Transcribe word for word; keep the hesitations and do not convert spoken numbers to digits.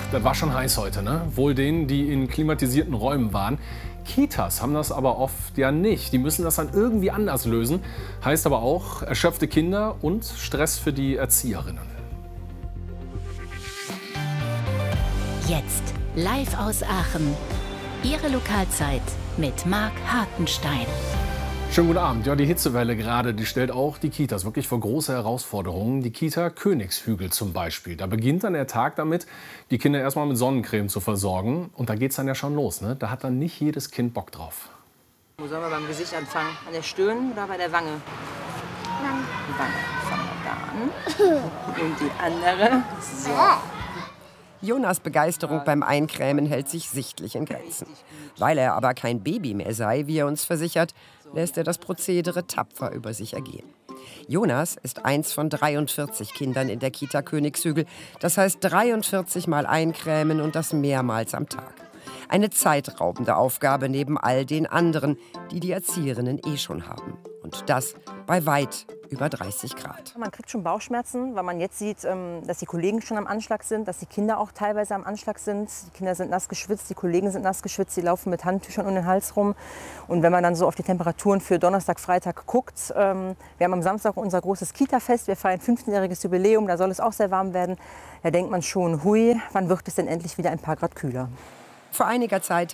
Das war schon heiß heute, ne? Wohl denen, die in klimatisierten Räumen waren. Kitas haben das aber oft ja nicht. Die müssen das dann irgendwie anders lösen. Heißt aber auch erschöpfte Kinder und Stress für die Erzieherinnen. Jetzt live aus Aachen. Ihre Lokalzeit mit Marc Hartenstein. Schönen guten Abend. Ja, die Hitzewelle gerade, die stellt auch die Kitas wirklich vor große Herausforderungen. Die Kita Königshügel zum Beispiel. Da beginnt dann der Tag damit, die Kinder erstmal mit Sonnencreme zu versorgen. Und da geht es dann ja schon los, ne? Da hat dann nicht jedes Kind Bock drauf. Wo sollen wir beim Gesicht anfangen? An der Stirn oder bei der Wange? Wange. Die Wange. Fangen wir da an. Und die andere. So. Jonas' Begeisterung beim Eincremen hält sich sichtlich in Grenzen. Weil er aber kein Baby mehr sei, wie er uns versichert, lässt er das Prozedere tapfer über sich ergehen. Jonas ist eins von dreiundvierzig Kindern in der Kita Königshügel. Das heißt dreiundvierzig Mal eincremen und das mehrmals am Tag. Eine zeitraubende Aufgabe neben all den anderen, die die Erzieherinnen eh schon haben. Und das bei weit über dreißig Grad. Man kriegt schon Bauchschmerzen, weil man jetzt sieht, dass die Kollegen schon am Anschlag sind, dass die Kinder auch teilweise am Anschlag sind. Die Kinder sind nass geschwitzt, die Kollegen sind nass geschwitzt, die laufen mit Handtüchern um den Hals rum. Und wenn man dann so auf die Temperaturen für Donnerstag, Freitag guckt, wir haben am Samstag unser großes Kita-Fest, wir feiern fünfzehnjähriges Jubiläum, da soll es auch sehr warm werden. Da denkt man schon, hui, wann wird es denn endlich wieder ein paar Grad kühler? Vor einiger Zeit